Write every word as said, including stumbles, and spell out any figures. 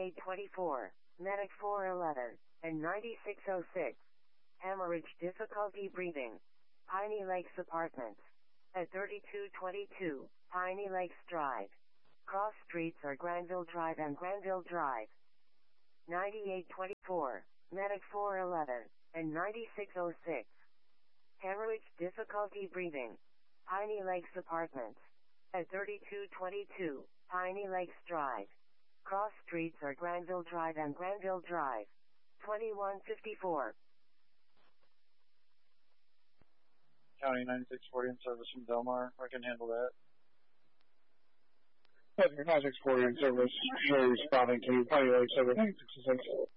ninety-eight twenty-four, Medic four eleven, and ninety-six oh six. Hemorrhage difficulty breathing. Piney Lakes Apartments. At thirty-two twenty-two, Piney Lakes Drive. Cross streets are Granville Drive and Granville Drive. ninety-eight twenty-four, Medic four eleven, and ninety-six oh six. Hemorrhage difficulty breathing. Piney Lakes Apartments. At thirty-two twenty-two, Piney Lakes Drive. Cross streets are Granville Drive and Granville Drive. twenty-one fifty-four. County ninety-six forty in service from Delmar. I can handle that. ninety-six forty in service. You're responding to Piney Lakes over ninety-six oh six.